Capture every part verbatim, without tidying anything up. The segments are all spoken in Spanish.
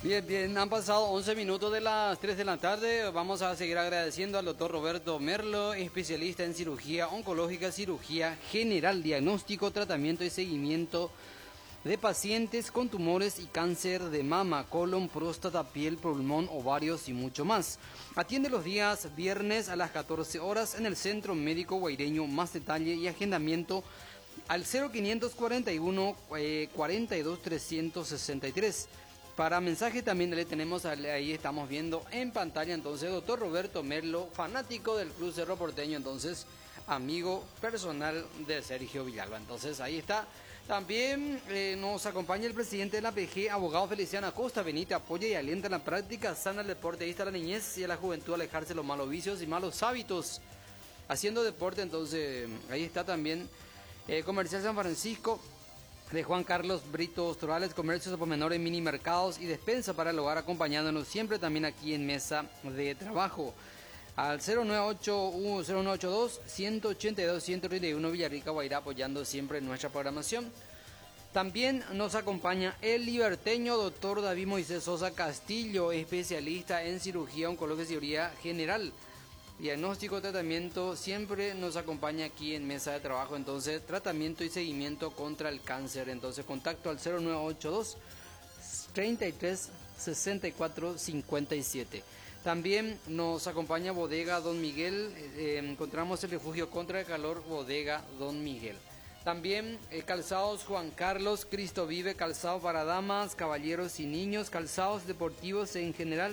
Bien, bien, han pasado once minutos de las tres de la tarde. Vamos a seguir agradeciendo al doctor Roberto Merlo, especialista en cirugía oncológica, cirugía general, diagnóstico, tratamiento y seguimiento de pacientes con tumores y cáncer de mama, colon, próstata, piel, pulmón, ovarios y mucho más. Atiende los días viernes a las catorce horas en el Centro Médico Guaireño. Más detalle y agendamiento al cero quinientos cuarenta y uno, eh, cuarenta y dos, trescientos sesenta y tres. Para mensaje también le tenemos, ahí estamos viendo en pantalla, entonces, doctor Roberto Merlo, fanático del Club Cerro Porteño, entonces, amigo personal de Sergio Villalba. Entonces, ahí está. También eh, nos acompaña el presidente de la P G, abogado Feliciano Acosta. Benítez apoya y alienta en la práctica sana al deportista, a la niñez y a la juventud a alejarse de los malos vicios y malos hábitos. Haciendo deporte, entonces, ahí está también eh, Comercial San Francisco, de Juan Carlos Brito Torales, comercios de por menores, mini mercados y despensa para el hogar, acompañándonos siempre también aquí en mesa de trabajo. Al cero nueve ocho uno, cero nueve ocho dos, uno ocho dos, uno tres uno Villarrica, Guairá, apoyando siempre nuestra programación. También nos acompaña el liberteño doctor David Moisés Sosa Castillo, especialista en cirugía oncológica y cirugía general. Diagnóstico, tratamiento, siempre nos acompaña aquí en mesa de trabajo. Entonces, tratamiento y seguimiento contra el cáncer. Entonces, contacto al cero nueve ocho dos, treinta y tres, sesenta y cuatro, cincuenta y siete. También nos acompaña Bodega Don Miguel. Eh, encontramos el refugio contra el calor, Bodega Don Miguel. También eh, calzados Juan Carlos, Cristo Vive, calzado para damas, caballeros y niños, calzados deportivos en general.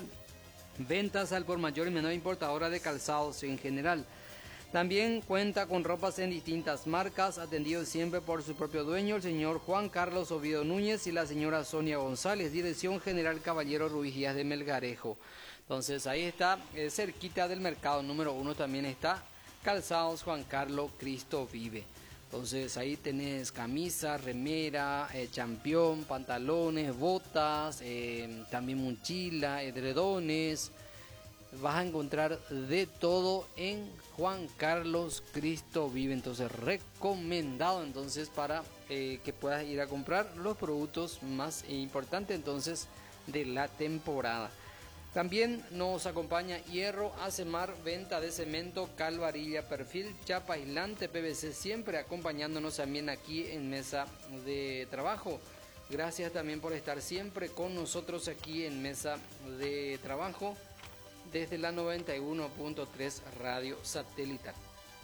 Ventas al por mayor y menor, importadora de calzados en general. También cuenta con ropas en distintas marcas, atendido siempre por su propio dueño, el señor Juan Carlos Oviedo Núñez y la señora Sonia González, Dirección General Caballero Ruiz Díaz de Melgarejo. Entonces ahí está, eh, cerquita del mercado número uno también está Calzados Juan Carlos Cristo Vive. Entonces ahí tenés camisa, remera, eh, champión, pantalones, botas, eh, también mochila, edredones. Vas a encontrar de todo en Juan Carlos Cristo Vive. Entonces recomendado entonces para eh, que puedas ir a comprar los productos más importantes entonces de la temporada. También nos acompaña Hierro Acemar, venta de cemento, cal, varilla, perfil, chapa aislante, P V C, siempre acompañándonos también aquí en mesa de trabajo. Gracias también por estar siempre con nosotros aquí en mesa de trabajo desde la noventa y uno punto tres Radio Satelital.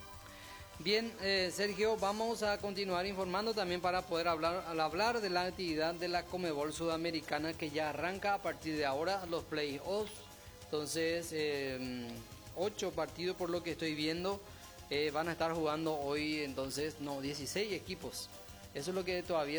Bien, eh, Sergio, vamos a continuar informando también para poder hablar, al hablar de la actividad de la Conmebol Sudamericana que ya arranca a partir de ahora los playoffs. Entonces, eh, ocho partidos por lo que estoy viendo eh, van a estar jugando hoy, entonces, no, dieciséis equipos. Eso es lo que todavía